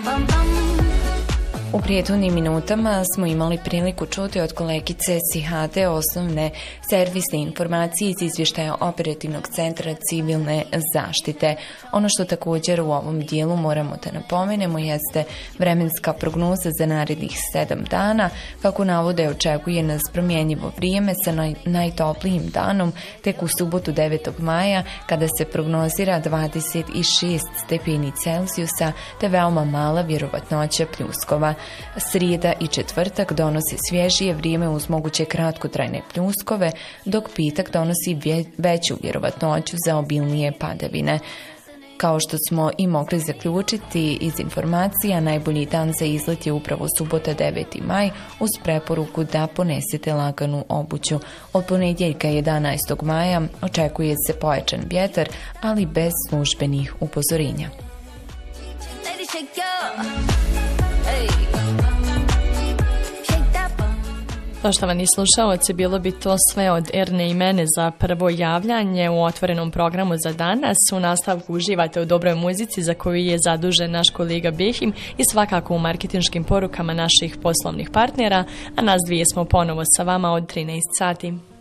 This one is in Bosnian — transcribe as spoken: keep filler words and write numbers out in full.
U prijethodnim minutama smo imali priliku čuti od kolegice Sihade osnovne servisne informacije iz izvještaja Operativnog centra civilne zaštite. Ono što također u ovom dijelu moramo da napomenemo jeste vremenska prognoza za narednih sedam dana. Kako navode, očekuje nas promjenjivo vrijeme sa naj, najtoplijim danom tek u subotu devetog maja kada se prognozira dvadeset šest stepeni Celzijusa te veoma mala vjerovatnoća pljuskova. Srijeda i četvrtak donose svježije vrijeme uz moguće kratkotrajne pljuskove, dok petak donosi vje, veću vjerovatnoću za obilnije padavine. Kao što smo i mogli zaključiti iz informacija, najbolji dan za izlet je upravo subota deveti maj uz preporuku da ponesete laganu obuću. Od ponedjeljka jedanaestog maja očekuje se pojačan vjetar, ali bez službenih upozorenja. Poštovani slušaoci, bilo bi to sve od Erne i mene za prvo javljanje u otvorenom programu za danas. U nastavku uživate u dobroj muzici za koju je zadužen naš kolega Behim i svakako u marketinškim porukama naših poslovnih partnera, a nas dvije smo ponovo sa vama od trinaest sati.